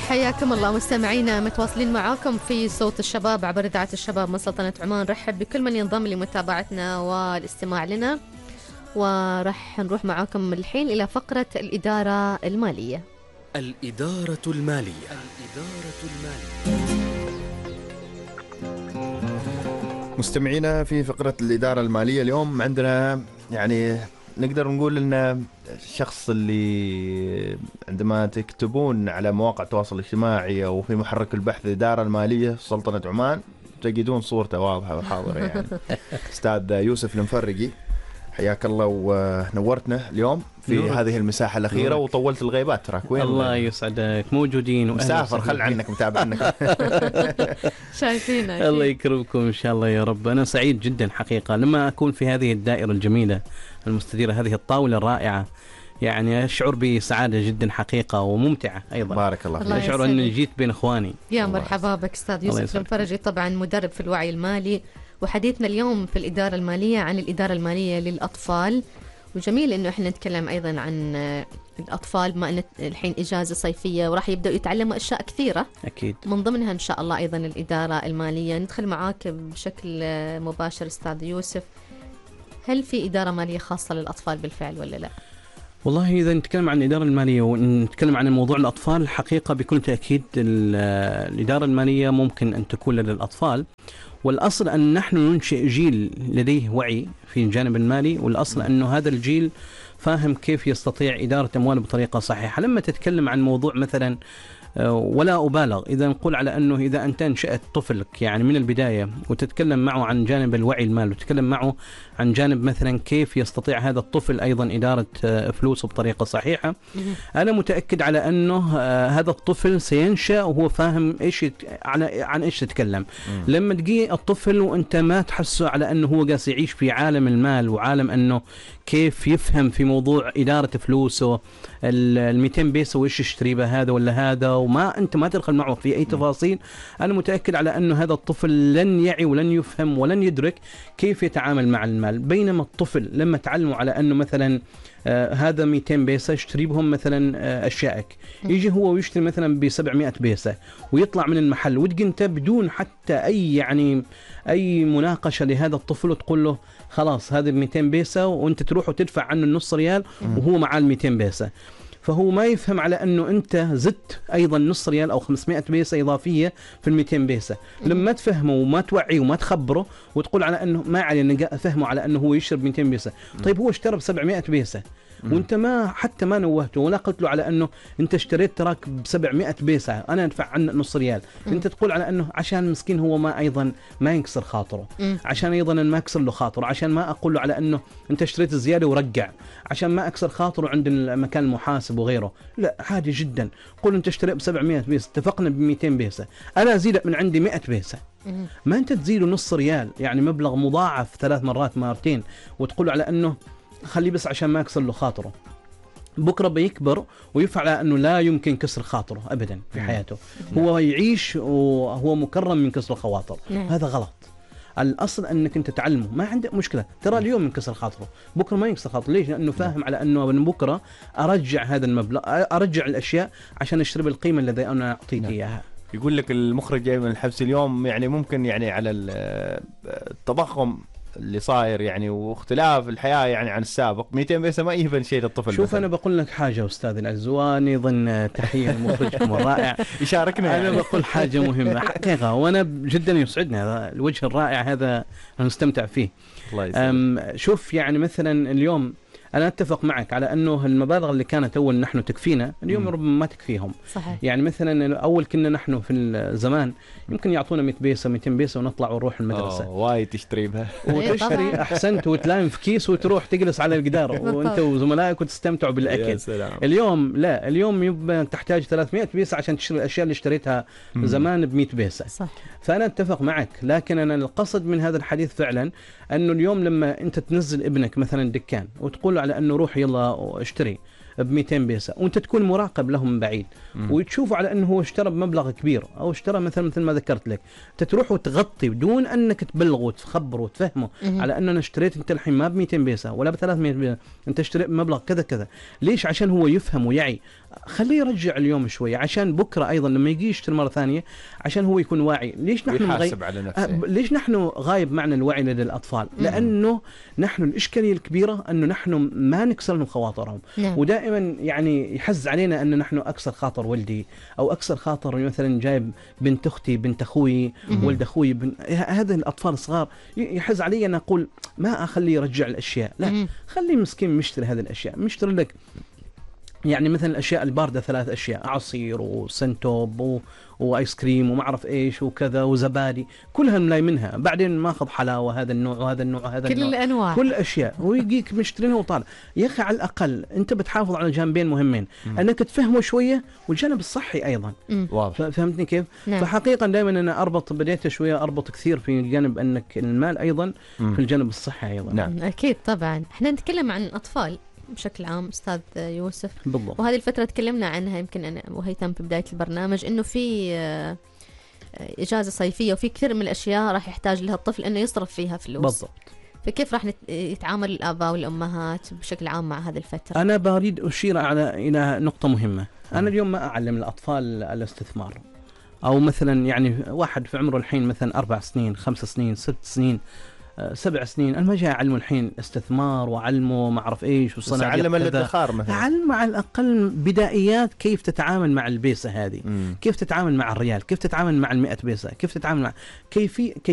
حياكم الله مستمعينا، متواصلين معاكم في صوت الشباب عبر إذاعة الشباب من سلطنة عمان. رحب بكل من ينضم لمتابعتنا والاستماع لنا، ورح نروح معاكم الحين إلى فقرة الإدارة المالية. الإدارة المالية. مستمعينا في فقرة الإدارة المالية اليوم عندنا يعني نقدر نقول أن الشخص اللي عندما تكتبون على مواقع التواصل الاجتماعي أو في محرك البحث الإدارة المالية سلطنة عمان تجدون صورته واضحة وحاضرة يعني. أستاذ يوسف المفرقي، حياك الله ونورتنا اليوم في هذه المساحة الأخيرة وطولت الغيبات تراك وين؟ الله يسعدك، موجودين مسافر خل عنك متابعنك. شايفينك. الله يكرمكم إن شاء الله يا رب. أنا سعيد جدا حقيقة لما أكون في هذه الدائرة الجميلة المستديرة، هذه الطاولة الرائعة، يعني أشعر بسعادة جدا حقيقة وممتعة أيضا. بارك الله فيك. أشعر أني جيت بين إخواني. يا مرحبا بك أستاذ يوسف المفرجي، طبعا مدرب في الوعي المالي، وحديثنا اليوم في الإدارة المالية عن الإدارة المالية للأطفال. وجميل إنه إحنا نتكلم أيضا عن الأطفال بما أن الحين إجازة صيفية وراح يبدأوا يتعلموا أشياء كثيرة أكيد، من ضمنها إن شاء الله أيضا الإدارة المالية. ندخل معاك بشكل مباشر أستاذ يوسف، هل في إدارة مالية خاصة للأطفال بالفعل ولا لا؟ والله إذا نتكلم عن الإدارة المالية ونتكلم عن موضوع الأطفال، الحقيقة بكل تأكيد الإدارة المالية ممكن أن تكون للأطفال، والأصل أن نحن ننشئ جيل لديه وعي في الجانب المالي، والأصل أنه هذا الجيل فاهم كيف يستطيع إدارة أمواله بطريقة صحيحة. لما تتكلم عن موضوع مثلا، ولا أبالغ إذا نقول على أنه إذا أنت نشأت طفلك يعني من البداية وتتكلم معه عن جانب الوعي المالي وتتكلم معه عن جانب مثلا كيف يستطيع هذا الطفل أيضا إدارة فلوسه بطريقة صحيحة، أنا متأكد على أنه هذا الطفل سينشأ وهو فاهم عن إيش تتكلم. لما تجي الطفل وأنت ما تحسه على أنه هو قاس يعيش في عالم المال وعالم أنه كيف يفهم في موضوع إدارة فلوسه، ال200 بيسة وإيش يشتري به هذا ولا هذا، وما أنت ما تدخل معه في أي تفاصيل، أنا متأكد على أنه هذا الطفل لن يعي ولن يفهم ولن يدرك كيف يتعامل مع المال. بينما الطفل لما تعلموا على أنه مثلا هذا 200 بيسة اشتري بهم مثلا أشيائك، يجي هو ويشتري مثلا ب700 بيسة ويطلع من المحل وتجي أنت بدون حتى أي مناقشة لهذا الطفل وتقول له خلاص هذه 200 بيسة وأنت تروح وتدفع عنه النص ريال وهو معاه 200 بيسة، فهو ما يفهم على أنه أنت زدت أيضا نص ريال أو 500 بيسة إضافية في 200 بيسة. لما تفهمه وما توعيه وما تخبره وتقول على أنه ما علي أفهمه على أنه هو يشرب 200 بيسة، طيب هو اشترى ب700 بيسة وانت حتى ما نوهته ولا قلت له على انه انت اشتريت تراك ب700 بيسة انا ادفع عنه نص ريال، انت تقول على انه عشان مسكين هو ما ايضا ما ينكسر خاطره، عشان ايضا ما اكسر له خاطره، عشان ما اقول له على انه انت اشتريت زياده ورجع، عشان ما اكسر خاطره عند المكان المحاسب وغيره. لا، عادي جدا، قول انت اشتريت ب700 بيسة، اتفقنا ب200 بيسة، انا ازيدك من عندي 100 بيسة، ما انت تزيده نص ريال يعني مبلغ مضاعف 3 مرات مرتين وتقول على انه خليه بس عشان ما يكسر له خاطره. بكرة بيكبر ويفعل أنه لا يمكن كسر خاطره أبدا في حياته، هو يعيش وهو مكرم من كسر الخواطر. هذا غلط. الأصل أنك أنت تعلمه، ما عندك مشكلة، ترى اليوم من كسر خاطره بكرة ما يكسر خاطره. ليش؟ لأنه فاهم على أنه من بكرة أرجع هذا المبلغ، أرجع الأشياء عشان أشتري بالقيمة التي أنا أعطيك إياها. يقول لك المخرج جاي من الحبس اليوم، يعني ممكن يعني على التضخم اللي صاير يعني واختلاف الحياة يعني عن السابق، 200 بيسة ما يهبن شيء للطفل. شوف مثلا. أنا بقول لك حاجة أستاذ العز، وأنا ضمن تحية لمخرجكم الرائع يشاركنا أنا بقول حاجة مهمة حقيقة، وأنا جدا يسعدني هذا الوجه الرائع هذا، أنا نستمتع فيه. الله يسلمك. شوف يعني مثلا اليوم أنا أتفق معك على أنه المبالغ اللي كانت أول نحن تكفينا اليوم ربما ما تكفيهم. صحيح. يعني مثلا أول كنا نحن في الزمان يمكن يعطونا 100 بيسة 200 بيسة ونطلع ونروح المدرسة. وايد تشتري بها وتشتري أحسنت وتلاقي في كيس وتروح تجلس على الجدار وأنت وزملائك وتستمتعوا بالأكل. اليوم لا، اليوم يبقى تحتاج 300 بيسة عشان تشتري الأشياء اللي اشتريتها زمان ب100 بيسة. صح. فأنا أتفق معك، لكن أنا القصد من هذا الحديث فعلا أنه اليوم لما أنت تنزل ابنك مثلا دكان وتقول على أنه روح يلا اشتري ب200 بيسة وانت تكون مراقب له من بعيد وتشوفه على انه هو اشترى بمبلغ كبير او اشترى مثل ما ذكرت لك، تروح وتغطي بدون انك تبلغه وتخبره وتفهمه على انه انا اشتريت انت الحين ما ب200 بيسة ولا ب300 بيسة، انت اشتريت بمبلغ كذا كذا. ليش؟ عشان هو يفهم ويعي. خليه يرجع اليوم شويه عشان بكره ايضا لما يجي يشتري مره ثانيه عشان هو يكون واعي. ليش نحن على نفسه. ليش نحن غايب معنا الوعي لدى الاطفال؟ لانه نحن الاشكاليه الكبيره انه نحن ما نكسر لهم خواطرهم. ودائما يعني يحز علينا ان نحن اكسر خاطر ولدي او اكسر خاطر مثلا جايب بنت اختي بنت اخوي ولد اخوي هذا الاطفال الصغار يحز علي ان اقول ما اخليه يرجع الاشياء، لا خليه مسكين مشتري هذه الاشياء، مشتري لك يعني مثلا الاشياء البارده 3 أشياء، عصير وسنتوب وايس كريم وما اعرف ايش وكذا وزبادي، كلها ملاي منها، بعدين ماخذ حلاوه هذا النوع وهذا النوع وهذا كل النوع، الانواع كل الاشياء ويجيك مشترينها وطالع. يا اخي على الاقل انت بتحافظ على جانبين مهمين، انك تفهمه شويه والجانب الصحي ايضا. فهمتني كيف؟ فحقيقه دائما انا بديت شويه اربط كثير في جانب انك المال ايضا في الجانب الصحي ايضا. نعم اكيد طبعا. احنا نتكلم عن الاطفال بشكل عام أستاذ يوسف. بالضبط. وهذه الفترة تكلمنا عنها يمكن أنا وهيثم في بداية البرنامج، إنه في إجازة صيفية وفي كثير من الأشياء راح يحتاج لها الطفل إنه يصرف فيها فلوس. بالضبط. فكيف راح يتعامل الآباء والأمهات بشكل عام مع هذه الفترة؟ أنا بريد أشير إلى نقطة مهمة. أنا اليوم ما أعلم الأطفال الاستثمار، أو مثلا يعني واحد في عمره الحين مثلا 4 سنين 5 سنين 6 سنين 7 سنين، أنا ما جاي أعلمه الحين استثمار وأعلمه ما أعرف إيش وصناعة كذا. أعلم الادخار مثلا، أعلمه على الأقل بدائيات كيف تتعامل مع البيسة هذه، كيف تتعامل مع الريال، كيف تتعامل مع 100 بيسة، كيف تتعامل مع